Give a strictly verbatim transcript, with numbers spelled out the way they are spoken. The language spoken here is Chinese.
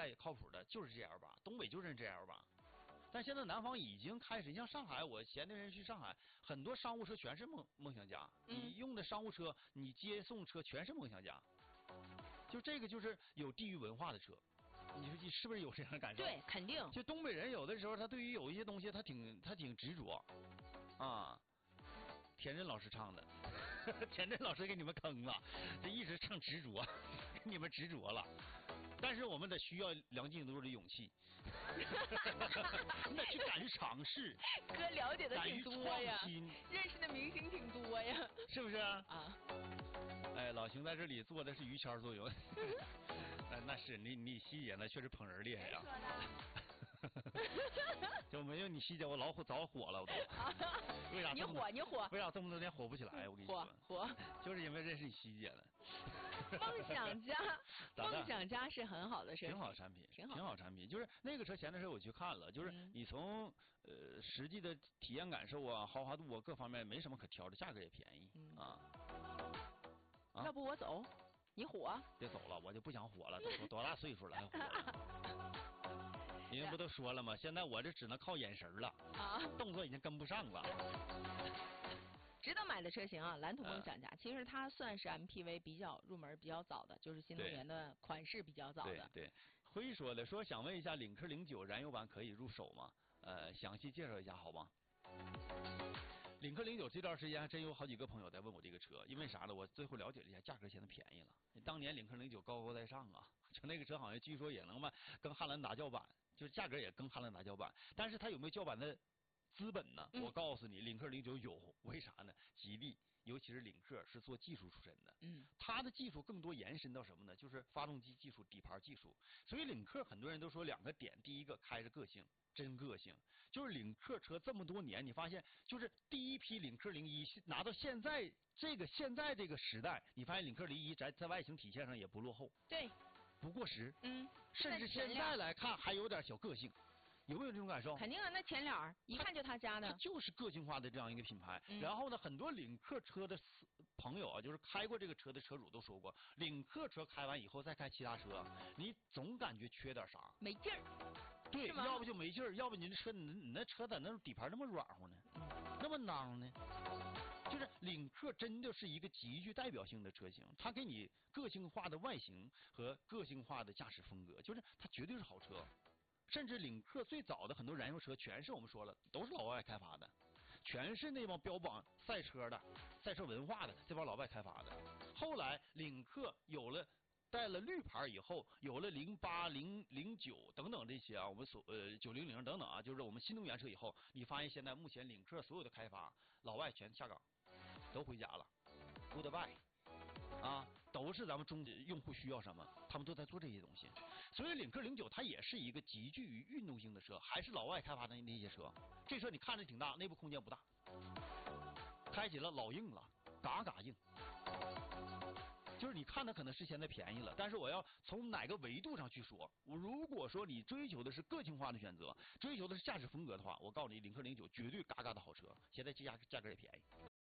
代靠谱的就是 G L 八，东北就认 G L 八。但现在南方已经开始，你像上海，我前段时间去上海，很多商务车全是梦梦想家， 嗯、 你用的商务车，你接送车全是梦想家，就这个就是有地域文化的车。你说是不是有这样的感受？ 对，肯定。 就东北人有的时候，他对于有一些东西，他挺他挺执着啊。田震老师唱的，田震老师给你们坑了，这一直唱执着，给你们执着了。但是我们得需要梁静茹的勇气，那去敢于尝试。 哥了解的挺多呀，认识的明星挺多呀， 是不是啊？ 啊。 哎，老邢在这里做的是于谦作用。那那是你你西姐那确实捧人厉害呀。就没有你西姐，我老火早火了，我都。为啥？ 你火你火。 为啥这么多年火不起来？我跟你说。 火火。 就是因为认识你西姐了。 梦想家，梦想家是很好的车， 挺好的产品， 挺好， 挺好产品。就是那个车前段时间我去看了，就是你从呃实际的体验感受啊、豪华度啊各方面没什么可挑的，价格也便宜啊。 要不我走，你火？ 别走了，我就不想火了，都多大岁数了还火了？人家不都说了吗？现在我这只能靠眼神了，啊，动作已经跟不上了。 值得买的车型啊，蓝图梦想家，其实它算是 M P V 比较入门比较早的，就是新能源的款式比较早的。 对对，辉说的说想问一下，领克零九燃油版可以入手吗？呃，详细介绍一下好吗？领克零九这段时间还真有好几个朋友在问我这个车，因为啥呢？我最后了解了一下，价格现在便宜了。当年领克零九高高在上啊，就那个车好像据说也能卖跟汉兰达叫板，就是价格也跟汉兰达叫板，但是它有没有叫板的资本呢？ 嗯、 我告诉你，领克零九有，为啥呢？吉利，尤其是领克是做技术出身的， 嗯， 它的技术更多延伸到什么呢？就是发动机技术、底盘技术。所以领克很多人都说两个点，第一个开着个性。真个性，就是领克车这么多年，你发现就是第一批领克零一拿到现在这个现在这个时代，你发现领克零一在在外形体现上也不落后， 对， 不过时， 嗯， 甚至现在来看还有点小个性。有没有这种感受？ 肯定啊，那前脸一看就他家的， 它就是个性化的这样一个品牌。 嗯、 然后呢，很多领克车的朋友啊，就是开过这个车的车主都说过，领克车开完以后再开其他车，你总感觉缺点啥， 没劲儿。 对，要不就没劲儿，要不你那车你你那车咋那底盘那么软乎呢？嗯、那么囊呢？就是领克真的是一个极具代表性的车型，它给你个性化的外形和个性化的驾驶风格，就是它绝对是好车。甚至领克最早的很多燃油车，全是我们说了，都是老外开发的，全是那帮标榜赛车的、赛车文化的这帮老外开发的。后来领克有了带了绿牌以后，有了零八、零零九等等这些啊，我们所呃九零零等等啊，就是我们新能源车以后，你发现现在目前领克所有的开发，老外全下岗，都回家了 ，Goodbye。啊，都是咱们中用户需要什么，他们都在做这些东西。所以领克零九它也是一个极具于运动性的车，还是老外开发的那些车。这车你看着挺大，内部空间不大，开起来老硬了，嘎嘎硬。就是你看它可能是现在便宜了，但是我要从哪个维度上去说？我如果说你追求的是个性化的选择，追求的是驾驶风格的话，我告诉你，领克零九绝对嘎嘎的好车，现在价价格也便宜。